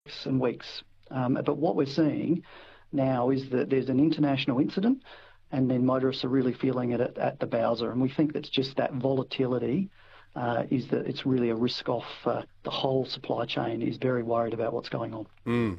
and weeks. But what we're seeing now is that there's an international incident, and then motorists are really feeling it at the Bowser. And we think that's just that volatility is that it's really a risk off. The whole supply chain is very worried about what's going on.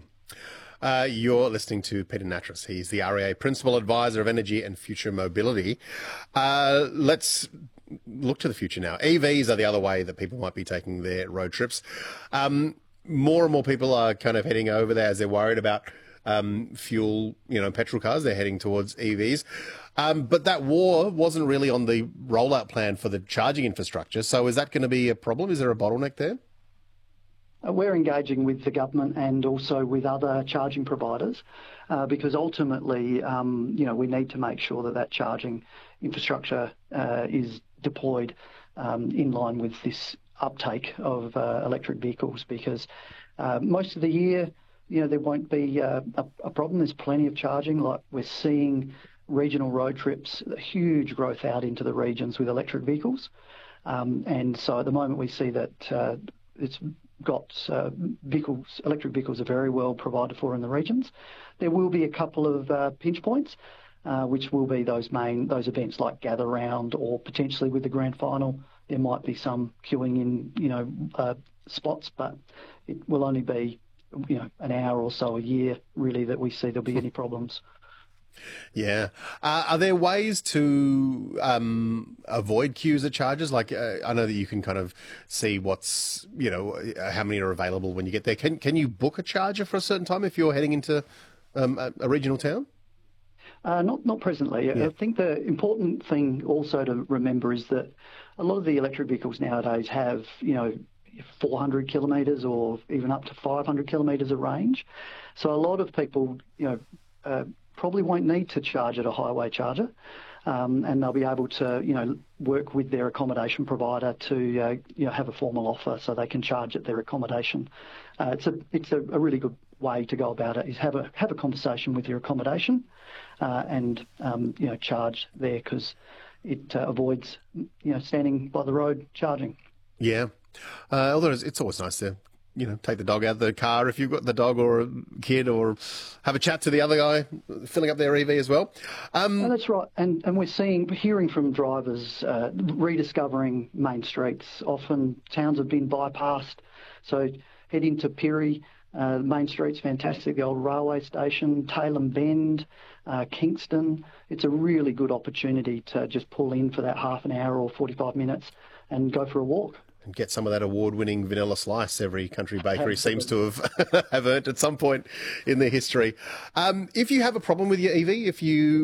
You're listening to Peter Nattrass. He's the REA Principal Advisor of Energy and Future Mobility. Let's look to the future now. EVs are the other way that people might be taking their road trips. More and more people are kind of heading over there as they're worried about fuel, petrol cars. They're heading towards EVs. But that war wasn't really on the rollout plan for the charging infrastructure. So is that going to be a problem? Is there a bottleneck there? We're engaging with the government and also with other charging providers because ultimately, we need to make sure that charging infrastructure is deployed in line with this uptake of electric vehicles because most of the year, there won't be a problem. There's plenty of charging. Like we're seeing regional road trips, huge growth out into the regions with electric vehicles. And so at the moment we see that it's got electric vehicles are very well provided for in the regions. There will be a couple of pinch points, which will be those events like Gather Round or potentially with the grand final. There might be some queuing in, spots, but it will only be, an hour or so a year really that we see there'll be any problems. Yeah. Are there ways to avoid queues at charges? Like I know that you can kind of see what's, how many are available when you get there. Can you book a charger for a certain time if you're heading into a regional town? Not presently. Yeah. I think the important thing also to remember is that a lot of the electric vehicles nowadays have, 400 kilometres or even up to 500 kilometres of range. So a lot of people, probably won't need to charge at a highway charger, and they'll be able to, work with their accommodation provider to, have a formal offer so they can charge at their accommodation. It's a really good way to go about it. Is have a conversation with your accommodation, and charge there because it avoids standing by the road charging. Yeah, although it's always nice to take the dog out of the car if you've got the dog or a kid, or have a chat to the other guy filling up their EV as well. That's right. And we're hearing from drivers rediscovering main streets. Often towns have been bypassed. So head into Pirrie, Main Street's fantastic, the old railway station, Tailem Bend, Kingston. It's a really good opportunity to just pull in for that half an hour or 45 minutes and go for a walk. And get some of that award-winning vanilla slice every country bakery seems to have earned at some point in their history. If you have a problem with your EV,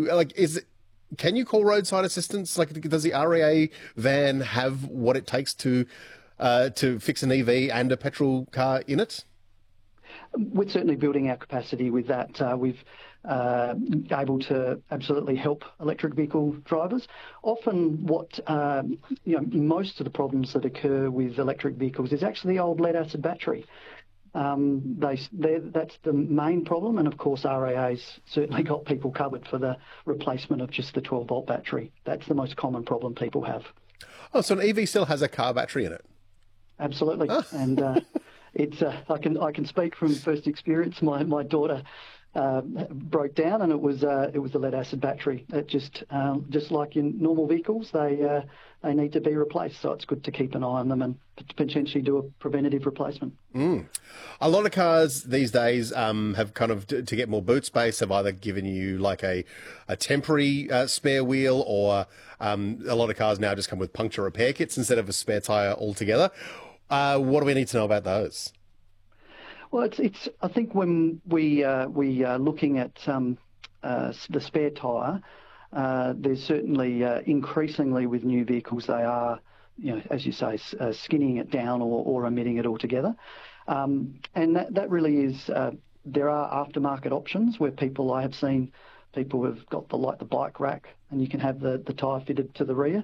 can you call roadside assistance? Like, does the REA van have what it takes to fix an EV and a petrol car in it? We're certainly building our capacity with that. We've able to absolutely help electric vehicle drivers. Often most of the problems that occur with electric vehicles is actually the old lead-acid battery. That's the main problem, and of course RAA's certainly got people covered for the replacement of just the 12-volt battery. That's the most common problem people have. Oh, so an EV still has a car battery in it? Absolutely. Oh. And it's I can speak from first experience. My daughter broke down, and it was a lead-acid battery. It just like in normal vehicles, they need to be replaced. So it's good to keep an eye on them and potentially do a preventative replacement. A lot of cars these days have kind of, to get more boot space, have either given you like a temporary spare wheel, or a lot of cars now just come with puncture repair kits instead of a spare tyre altogether. What do we need to know about those? Well, it's. I think when we are looking at the spare tyre, there's certainly increasingly with new vehicles they are, as you say, skinning it down or omitting it altogether, and that really is. There are aftermarket options where I have seen people have got the bike rack, and you can have the tyre fitted to the rear.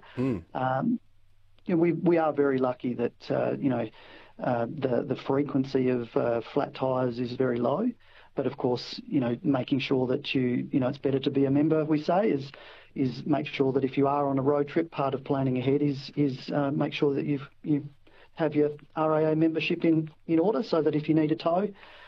We are very lucky that the frequency of flat tyres is very low, but of course making sure that it's better to be a member. We say is make sure that if you are on a road trip, part of planning ahead is make sure that you have your RAA membership in order, so that if you need a tow,